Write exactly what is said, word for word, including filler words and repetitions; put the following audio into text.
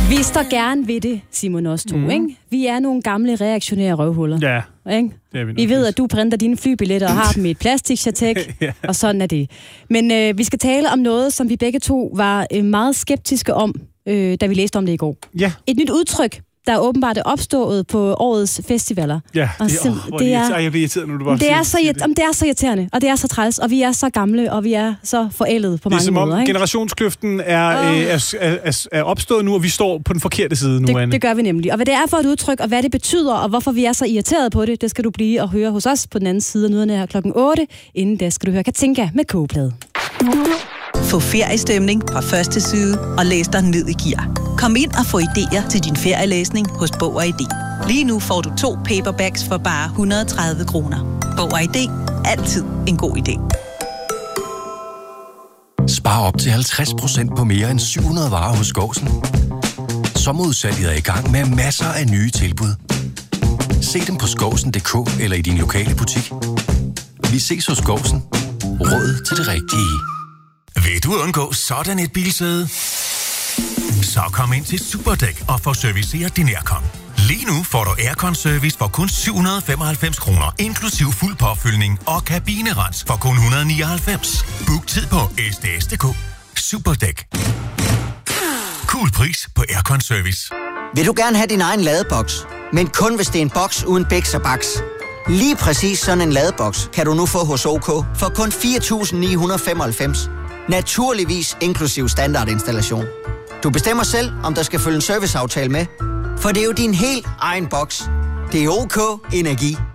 Vi står gerne ved det, Simon, også to, mm. ikke? Vi er nogle gamle reaktionære røvhuller. Ja, ikke? det er vi nok. Vi ved, at du printer dine flybilletter og har dem i et plastikchatek, ja. Og sådan er det. Men øh, vi skal tale om noget, som vi begge to var øh, meget skeptiske om, øh, da vi læste om det i går. Ja. Et nyt udtryk, der er åbenbart opstået på årets festivaler. Ja, og det, oh, det er, er, jeg bliver irriteret, når du bare det er, så, det. det er så irriterende, og det er så træls, og vi er så gamle, og vi er så forældede på mange måder. Det er som om måder, generationskløften er, oh. øh, er, er, er opstået nu, og vi står på den forkerte side nu, det, Anne. Det gør vi nemlig. Og hvad det er for et udtryk, og hvad det betyder, og hvorfor vi er så irriteret på det, det skal du blive og høre hos os på den anden side af nyhederne her klokken otte. Inden da skal du høre Katinka med kogeplade. Få feriestemning fra første side og læs dig ned i gear. Kom ind og få idéer til din ferielæsning hos Bog og I D. Lige nu får du to paperbacks for bare et hundrede og tredive kroner. Bog og I D. Altid en god idé. Spar op til halvtreds procent på mere end syv hundrede varer hos Gåsen. Sommerudsalget er i gang med masser af nye tilbud. Se dem på skovsen punktum d k eller i din lokale butik. Vi ses hos Gåsen. Råd til det rigtige. Vil du undgå sådan et bilsæde? Så kom ind til Superdæk og få serviceret din aircon. Lige nu får du aircon-service for kun syv hundrede og femoghalvfems kroner, inklusiv fuld påfyldning og kabinerens for kun et hundrede og nioghalvfems. Book tid på s d s punktum d k. Superdæk. Cool pris på aircon-service. Vil du gerne have din egen ladeboks, men kun hvis det er en boks uden biks og baks? Lige præcis sådan en ladeboks kan du nu få hos OK for kun fire tusind ni hundrede og femoghalvfems. Naturligvis inklusiv standardinstallation. Du bestemmer selv, om der skal følge en serviceaftale med, for det er jo din helt egen boks. Det er OK Energi.